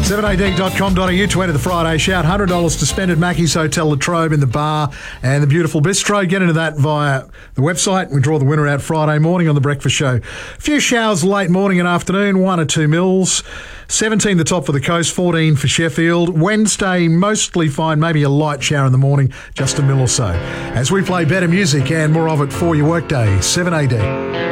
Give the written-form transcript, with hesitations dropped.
7ad.com.au to enter the Friday shout. $100 to spend at Mackey's Hotel La Trobe in the bar and the beautiful bistro. Get into that via the website. We draw the winner out Friday morning on the breakfast show. A few showers late morning and afternoon, 1 or 2 mils. 17 the top for the coast, 14 for Sheffield. Wednesday, mostly fine, maybe a light shower in the morning, just a mil or so. As we play better music and more of it for your workday, 7AD.